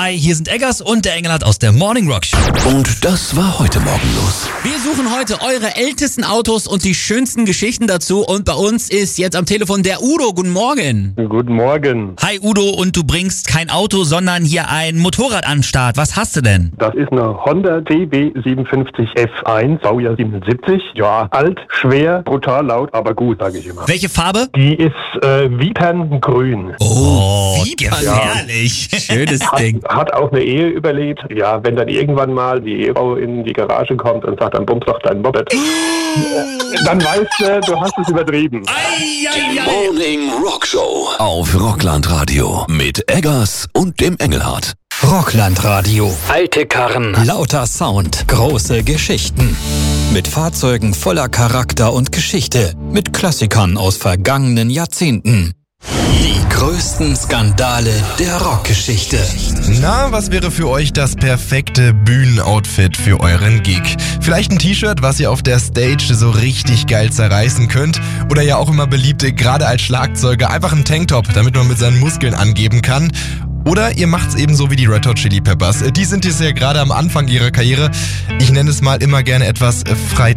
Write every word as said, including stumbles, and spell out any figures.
Hi, hier sind Eggers und der Engelhardt aus der Morning Rock Show. Und das war heute Morgen los. Wir suchen heute eure ältesten Autos und die schönsten Geschichten dazu. Und bei uns ist jetzt am Telefon der Udo. Guten Morgen. Guten Morgen. Hi Udo, und du bringst kein Auto, sondern hier ein Motorrad an den Start. Was hast du denn? Das ist eine Honda C B siebenundfünfzig F eins, Baujahr siebenundsiebzig. Ja, alt, schwer, brutal laut, aber gut, sage ich immer. Welche Farbe? Die ist äh, Viperngrün. Oh, gefährlich. Schönes Hat, Ding. hat auch eine Ehe überlebt. Ja, wenn dann irgendwann mal die Ehefrau in die Garage kommt und sagt, dann bumst doch dein Moped. Dann weißt du, du hast es übertrieben. Die Morning Rock Show auf Rockland-Radio mit Eggers und dem Engelhardt. Rockland-Radio. Alte Karren, lauter Sound, große Geschichten. Mit Fahrzeugen voller Charakter und Geschichte. Mit Klassikern aus vergangenen Jahrzehnten. Die größten Skandale der Rockgeschichte. Na, was wäre für euch das perfekte Bühnenoutfit für euren Gig? Vielleicht ein T-Shirt, was ihr auf der Stage so richtig geil zerreißen könnt. Oder ja auch immer beliebte, gerade als Schlagzeuger, einfach ein Tanktop, damit man mit seinen Muskeln angeben kann. Oder ihr macht's eben so wie die Red Hot Chili Peppers. Die sind jetzt ja gerade am Anfang ihrer Karriere. Ich nenne es mal immer gerne etwas frei